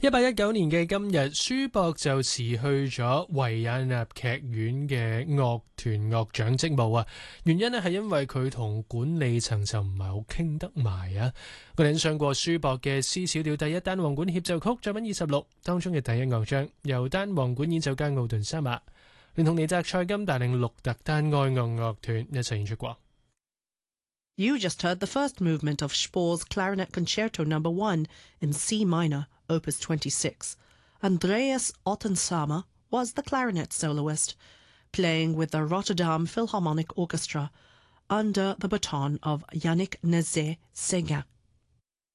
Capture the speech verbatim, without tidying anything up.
一八一九年嘅今日，舒博就辭去咗維也納劇院嘅樂團樂長職務啊。原因呢係因為佢同管理層就唔係好傾得埋啊。我哋欣賞過舒博嘅 C 小調第一單簧管協奏曲作品二十六當中嘅第一樂章，由單簧管演奏家奧頓沙馬連同尼澤塞金帶領鹿特丹愛樂樂團一齊演出過。 You just heard the first movement of Spohr's Clarinet Concerto Number One in C minor, Opus twenty-six. Andreas Ottensama was the clarinet soloist, playing with the Rotterdam Philharmonic Orchestra under the baton of Yannick Nézet-Séguin.